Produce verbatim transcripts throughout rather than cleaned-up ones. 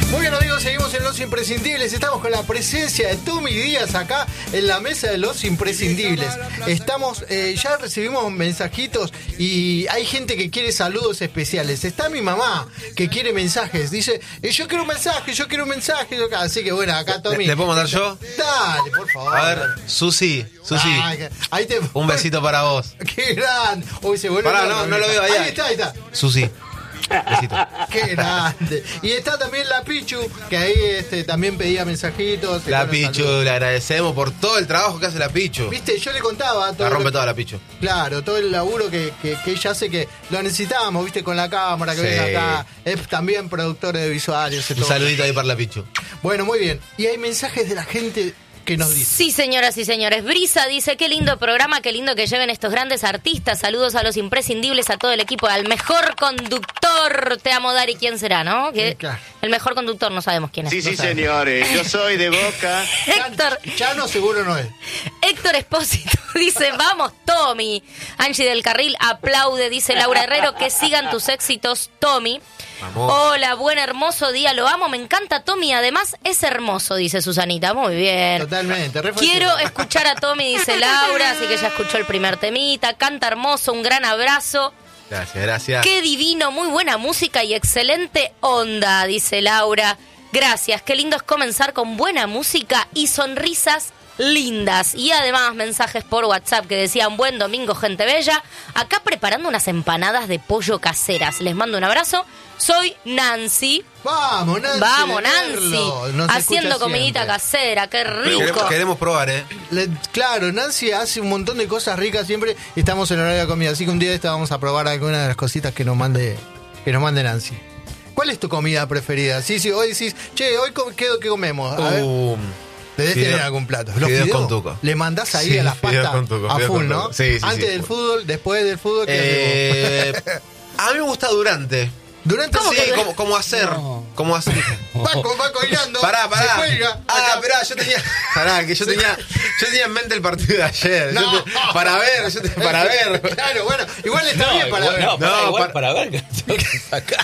Muy bien, amigos, seguimos en Los Imprescindibles. Estamos con la presencia de Tommy Díaz acá en la mesa de Los Imprescindibles. Estamos, eh, ya recibimos mensajitos y hay gente que quiere saludos especiales. Está mi mamá que quiere mensajes. Dice, eh, yo quiero un mensaje, yo quiero un mensaje. Así que bueno, acá Tommy. ¿Le puedo mandar yo? Dale, por favor. A ver, Susi, Susi. Ay, ahí te... Un besito para vos. Qué grande. Uy, se vuelve. Pará, no, no lo veo ahí. Ahí está, ahí está. Susi. Besito. Qué grande. Y está también la Pichu, que ahí este, también pedía mensajitos. La bueno, Pichu, saludos. le agradecemos por todo el trabajo que hace la Pichu. Viste, yo le contaba todo La rompe lo- toda la Pichu. Claro, todo el laburo que, que, que ella hace, que lo necesitábamos, viste, con la cámara que Sí. viene acá. Es también productor de visuales. Un todo. saludito ahí para la Pichu. Bueno, muy bien. Y hay mensajes de la gente que nos dice. Sí, señoras y señores. Brisa dice, qué lindo programa, qué lindo que lleven estos grandes artistas. Saludos a los imprescindibles, a todo el equipo, al mejor conductor. Te amo, Dari. ¿Quién será, no? Que Sí, claro. el mejor conductor no sabemos quién es. Sí, sí, No sabe. señores, yo soy de Boca. Héctor, Chano seguro no es. Héctor Espósito dice, vamos, Tommy. Angie del Carril aplaude, dice Laura Herrero, que sigan tus éxitos, Tommy. Vamos. Hola, buen hermoso día, lo amo, me encanta Tommy, además es hermoso, dice Susanita, muy bien. Totalmente. re Quiero fácil. escuchar a Tommy, dice Laura, así que ya escuchó el primer temita, canta hermoso, un gran abrazo. Gracias, gracias. Qué divino, muy buena música y excelente onda, dice Laura. Gracias, qué lindo es comenzar con buena música y sonrisas lindas. Y además mensajes por WhatsApp que decían, buen domingo, gente bella. Acá preparando unas empanadas de pollo caseras. Les mando un abrazo. Soy Nancy. Vamos, Nancy. Vamos, de Nancy. verlo. Nos Haciendo escucha comidita siempre. casera, qué rico. Queremos, queremos probar, ¿eh? Le- claro, Nancy hace un montón de cosas ricas siempre y estamos en horario de comida. Así que un día de esta vamos a probar alguna de las cositas que nos mande, que nos mande Nancy. ¿Cuál es tu comida preferida? Sí, sí, hoy decís, che, hoy com- ¿qué, qué comemos? A ver, Uh, debes fideo- tener algún plato. ¿Los fideos fideos? con tuco. Le mandás ahí Sí, a las fideos pastas con tuco, a fideos full, con ¿no? tuco. Sí, sí, Antes sí, del full. fútbol, después del fútbol, ¿qué Eh, hacemos? a mí me gusta durante. Durante ¿Cómo Sí, que- como, como hacer. Como hacer. va, co- va colgando, Pará, se pará. cuelga. Ah, acá. esperá, yo tenía. Pará, que yo tenía. Yo tenía en mente el partido de ayer. Yo No. te- para ver, yo te- para ver. Claro, bueno, igual está No, bien para igual, ver. no, para, No, igual para- para ver que tengo que sacar.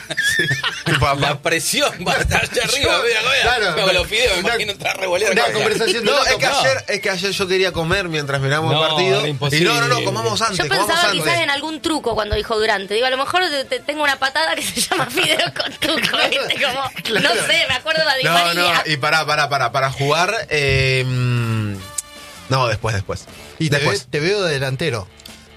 Pa- La presión va a estar allá arriba, Yo- mira, mira. claro, Con los fideos, me una- imagino entrar revoleando. Una conversación de No, loco. es que No. ayer, es que ayer yo quería comer mientras miramos No, el partido. era Y imposible. no, no, no, comamos antes, Yo comamos pensaba antes. quizás en algún truco cuando dijo Durante. Digo, a lo mejor te, te- tengo una patada que se llama fideo con tuco, ¿viste? Como, Claro. no sé, me acuerdo de Di No, María. no, y pará, pará, pará, para jugar. Eh, mm, no, después, después. Y te, ve- después. te veo de delantero.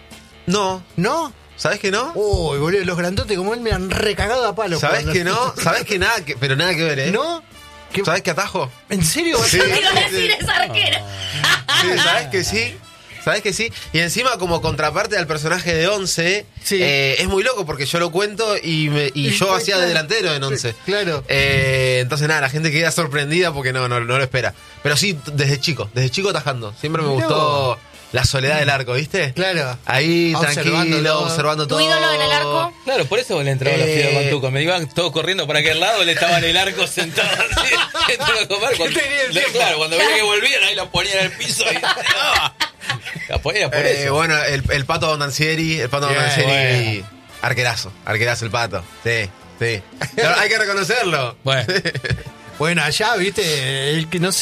No, ¿No? ¿sabes que no? Uy, boludo, los grandotes como él me han recagado a palo. ¿Sabes jugando. que no? ¿Sabes que nada? Que, pero nada que ver, ¿eh? ¿No? ¿Qué- ¿Sabes que atajo? ¿En serio? Sí. Te iba a decir, es arquero. Sí, ¿sabes que sí? ¿Sabes que sí? Y encima, como contraparte al personaje de Once, Sí. eh, es muy loco porque yo lo cuento y, me- y yo hacía de delantero en Once. Claro. Eh, entonces, nada, la gente queda sorprendida porque no, no, no lo espera. Pero sí, t- desde chico, desde chico atajando. Siempre me Mirá gustó la soledad del arco, ¿viste? Claro. Ahí, Observando tranquilo, todo. observando ¿Tu todo. ídolo en el arco? Claro, por eso le entraba Eh, los fideos con tuco. Me iban todos corriendo para aquel lado, él estaba en el arco sentado así. Entraba a comer. Cuando, Tenía el le- tiempo. claro, cuando veía que volvían, ahí lo ponían en el piso y. ¡Ah! La ponía por Eh, eso. bueno, el, el pato Bonancieri, el pato Bien, Bonancieri, arquerazo, arquerazo el pato. Sí, sí. Pero hay que reconocerlo. Bueno. Bueno, allá, viste, el que no sé.